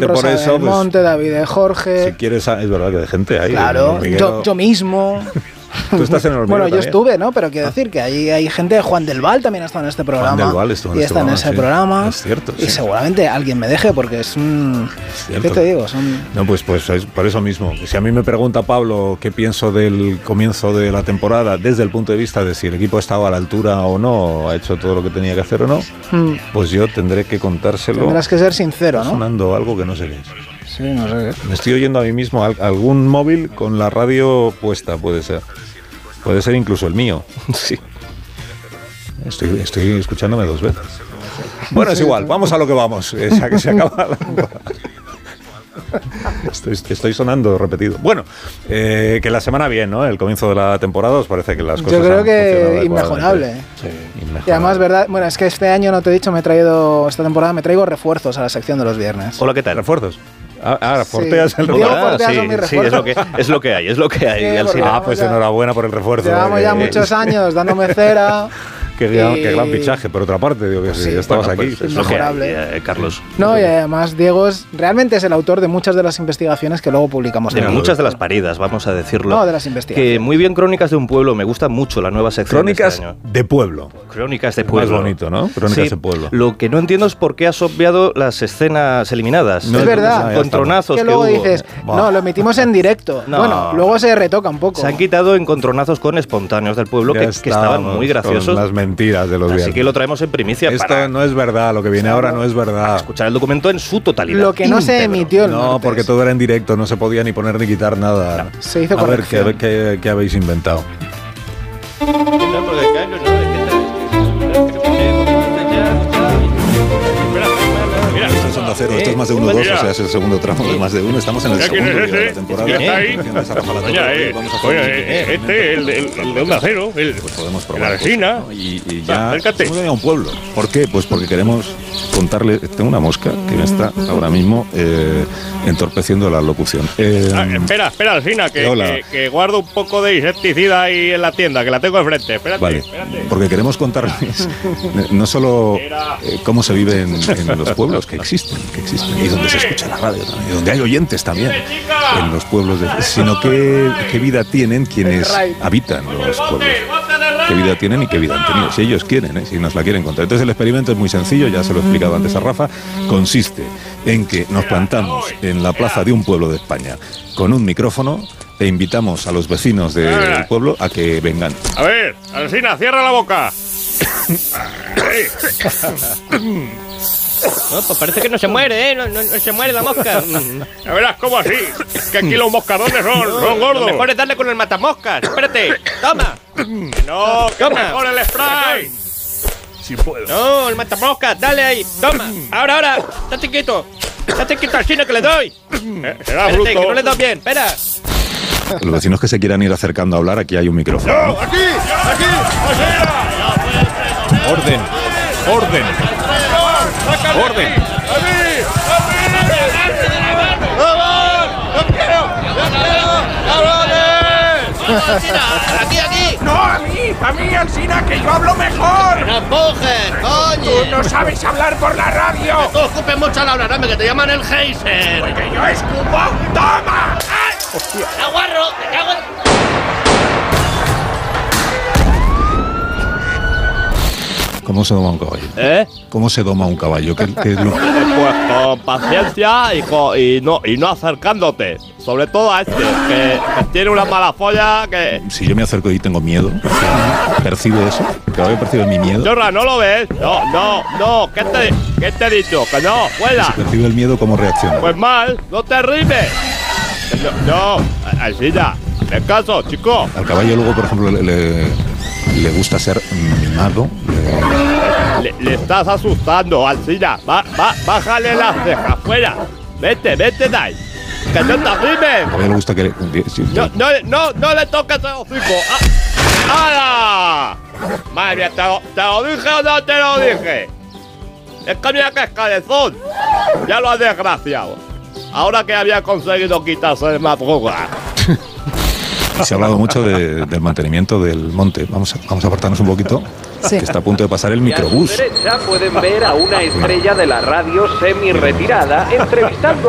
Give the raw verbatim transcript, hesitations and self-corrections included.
precisamente por Rosa eso. del Pues, Monte, David de Jorge. si quieres, es verdad que hay gente ahí. Claro, yo, yo mismo. Tú estás en el Bueno, yo también. estuve, ¿no? Pero quiero decir que ahí hay gente, Juan del Val también ha estado en este programa. Juan del Val estuvo en y este está en programa, ese sí. programa. Es cierto, y sí. seguramente alguien me deje porque es un... Es ¿Qué te digo? Son... No, pues, pues es por eso mismo. Si a mí me pregunta Pablo qué pienso del comienzo de la temporada desde el punto de vista de si el equipo estaba a la altura o no, ha hecho todo lo que tenía que hacer o no, Hmm. pues yo tendré que contárselo. Tendrás que ser sincero, Está ¿no? sonando algo que no sé qué es. Sí, no sé qué es. Me estoy oyendo a mí mismo al- algún móvil con la radio puesta, puede ser. Puede ser incluso el mío. Sí. Estoy, estoy escuchándome dos veces. Bueno, es igual, vamos a lo que vamos. Es a que se acaba la... Estoy, estoy sonando repetido. Bueno, eh, que la semana bien, ¿no? El comienzo de la temporada, ¿os parece que las cosas Yo creo han que funcionado inmejorable. adecuadamente? Sí, inmejorable. Y además, verdad, bueno, es que este año, no te he dicho, me he traído, esta temporada me traigo refuerzos a la sección de los viernes. Hola, ¿qué tal? ¿Refuerzos? Ah, ah Sí. Forteas el Diego refuerzo. Fortea sí, son mis sí, es refuerzos. lo que es lo que hay, es lo que hay. Sí, Alsina. porque- Ah, pues ya- enhorabuena por el refuerzo. Llevamos ya porque- muchos años dándome cera. Qué gran, y- qué gran fichaje, por otra parte, digo que si Sí, ya estabas Bueno, aquí. pues es lo que hay, Inmejorable. eh, Carlos. No, y además Diego es, realmente es el autor de muchas de las investigaciones que luego publicamos. De en el muchas de blog. las paridas, vamos a decirlo. No, de las investigaciones. Que muy bien, Crónicas de un pueblo. Me gusta mucho la nueva sección Crónicas de este año. de pueblo. Crónicas de Más pueblo. bonito, ¿no? Crónicas Sí, de pueblo. Lo que no entiendo es por qué has obviado las escenas eliminadas. No, es verdad. ya Con estamos. tronazos que que luego hubo. dices, Buah. no, lo emitimos en directo. No. Bueno, luego se retoca un poco. Se han quitado encontronazos con espontáneos del pueblo Ya que, que estaban estamos muy con graciosos. las mentiras de los Así viernes. que lo traemos en primicia Esto para no es verdad, lo que viene ahora no es verdad. escuchar el documento en su totalidad. Lo que no se íntegro. emitió el No, martes. porque todo era en directo, no se podía ni poner ni quitar nada. Se hizo A ver, ¿qué, corrección. qué, qué habéis inventado? Esto es Onda Cero, esto es Más de Uno dos, o sea, es el segundo tramo de Más de Uno. Estamos en el ¿Ya quién segundo es día de la ese? temporada. ¿Quién está ahí? Empieza Rafa La Torre, Oye, eh, vamos a hacer oye, un- eh, este, el, el, el de Onda Cero, el, Pues podemos el probar. Alsina. ¿no? Y, y ya Acércate. hemos venido a un pueblo. ¿Por qué? Pues porque queremos contarle. Tengo una mosca que me está ahora mismo eh, entorpeciendo la locución. Eh, Ah, espera, espera, Alsina, que, Hola. que, que guardo un poco de insecticida ahí en la tienda, que la tengo enfrente. Espérate, Vale, espérate. porque queremos contarles no solo eh, cómo se vive en, en los pueblos, que existen, que existen, y donde se escucha la radio también, y donde hay oyentes también en los pueblos, de, sino qué, qué vida tienen quienes habitan los pueblos. Qué vida tienen y qué vida han tenido, si ellos quieren, ¿eh? Si nos la quieren contar. Entonces el experimento es muy sencillo, ya se lo he explicado antes a Rafa, consiste en que nos plantamos en la plaza de un pueblo de España con un micrófono e invitamos a los vecinos del pueblo a que vengan. A ver, Alsina, cierra la boca. No, pues parece que no se muere, ¿eh? No, no- no se muere la mosca. Ya verás cómo así. Que aquí los moscadones son, son gordos. Lo mejor es darle con el matamoscas. Espérate, toma. No, que Toma. mejor el spray. Si puedo. No, el matamoscas, dale ahí, toma. Ahora, ahora, estate quieto. Estate quieto al chino que le doy. Eh, será Espérate, bruto. que no le doy bien, espera. Los vecinos que se quieran ir acercando a hablar, aquí hay un micrófono. ¡No, aquí! ¡Aquí! ¡Alsina! Orden, orden, orden. Aquí, aquí. ¡No, a mí! ¡A mí, Alsina, que yo hablo mejor! ¡No empujes, coño! ¡Tú no sabes hablar por la radio! Tú escupes mucho al hablar, hombre, que te llaman el geyser. ¡Que yo escupo! ¡Toma! ¡Ay! ¡Aguarro! ¡Te cago en... ¿Cómo se doma un caballo? ¿Eh? ¿Cómo se doma un caballo? ¿Qué, qué es lo- Pues con paciencia y, con- y no, y no acercándote. Sobre todo a este, que, que tiene una mala folla que... Si yo me acerco y tengo miedo, ¿percibe eso? ¿El caballo percibe mi miedo? Chorra, ¿no lo ves? No, no, no. ¿Qué te, qué te he dicho? Que no, fuera. Si percibe el miedo, ¿cómo reacciona? Pues mal, no te rimes. No, no, así ya. Hazme caso, chico. Al caballo luego, por ejemplo, le, le- le gusta ser mimado. le- Le, le estás asustando, Alcina. Va, va, bájale las cejas, fuera. Vete, vete de ahí. Que no te Al rimes. caballo le gusta que... le- si- No, no, no, no le toques el hocico. ¡Ah! ¡Hala! Madre mía, ¿te lo, ¿te lo dije o no te lo dije? Es que mira que es cabezón. Ya lo has desgraciado. Ahora que había conseguido quitarse de madruga. Se ha hablado mucho de- del mantenimiento del monte. Vamos a, vamos a apartarnos un poquito, Sí. que está a punto de pasar el Y a su microbús. derecha pueden ver a una estrella de la radio semi-retirada entrevistando